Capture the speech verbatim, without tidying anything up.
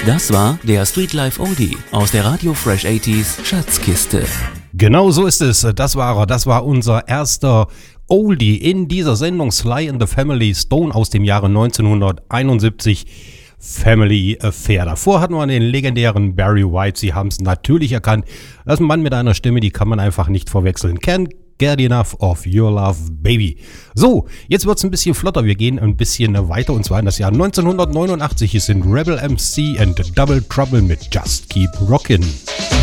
Das war der Streetlife Oldie aus der Radio Fresh achtziger Schatzkiste. Genau so ist es. Das war er. Das war unser erster Oldie in dieser Sendung, Sly and the Family Stone aus dem Jahre neunzehnhunderteinundsiebzig. Family Affair. Davor hatten wir den legendären Barry White. Sie haben es natürlich erkannt. Das ist ein Mann mit einer Stimme, die kann man einfach nicht verwechseln. Can't get enough of your love, baby. So, jetzt wird es ein bisschen flotter. Wir gehen ein bisschen weiter und zwar in das Jahr neunzehnhundertneunundachtzig. Es sind Rebel M C and Double Trouble mit Just Keep Rockin'.